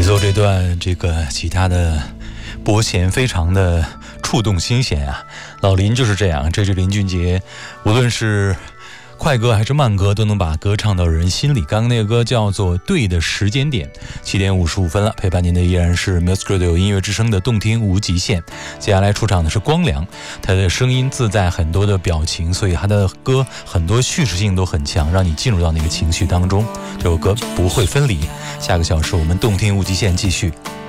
奏这段这个吉他的拨弦非常的触动心弦啊！老林就是这样，这是林俊杰，无论是快歌还是慢歌，都能把歌唱到人心里。刚刚那个歌叫做《对的时间点》，7点55分了。陪伴您的依然是 Music Radio 音乐之声的动听无极限。接下来出场的是光良，他的声音自带很多的表情，所以他的歌很多叙事性都很强，让你进入到那个情绪当中。这首歌不会分离。下个小时我们动听无极限继续。